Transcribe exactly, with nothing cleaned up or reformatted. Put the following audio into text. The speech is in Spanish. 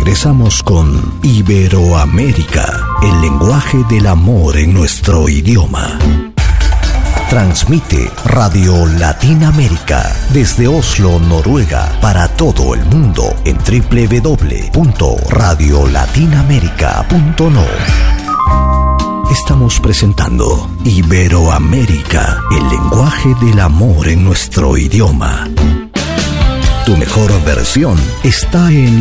regresamos con Iberoamérica, el lenguaje del amor en nuestro idioma. Transmite Radio Latinoamérica desde Oslo, Noruega, para todo el mundo en doble u doble u doble u punto radio latinoamerica punto no. Estamos presentando Iberoamérica, el lenguaje del amor en nuestro idioma. Tu mejor versión está en